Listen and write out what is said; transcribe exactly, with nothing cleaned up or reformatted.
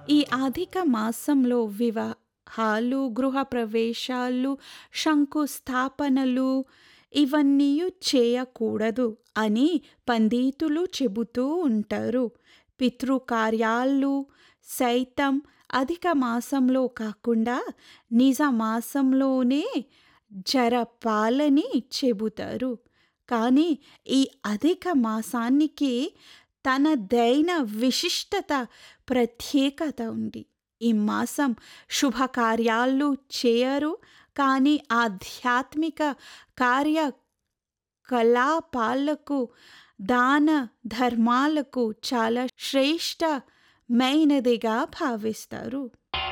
ఈ అధిక మాసంలో వివాహాలు, గృహప్రవేశాలు, శంకుస్థాపనలు ఇవన్నీయు చేయకూడదు అని పండితులు చెబుతూ ఉంటారు. పితృకార్యాలు సైతం అధిక మాసంలో కాకుండా నిజ మాసంలోనే జరపాలని చెబుతారు. కానీ ఈ అధిక మాసానికి తనదైన విశిష్టత, ప్రత్యేకత ఉంది. ఈ మాసం శుభకార్యాలు చేయరు, కానీ ఆధ్యాత్మిక కార్యకలాపాలకు, దాన ధర్మాలకు చాలా శ్రేష్టమైనదిగా భావిస్తారు.